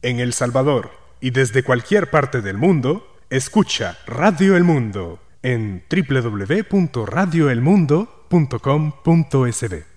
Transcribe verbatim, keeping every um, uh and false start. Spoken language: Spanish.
en El Salvador y desde cualquier parte del mundo, escucha Radio El Mundo en doble u doble u doble u punto radio el mundo punto com punto es be.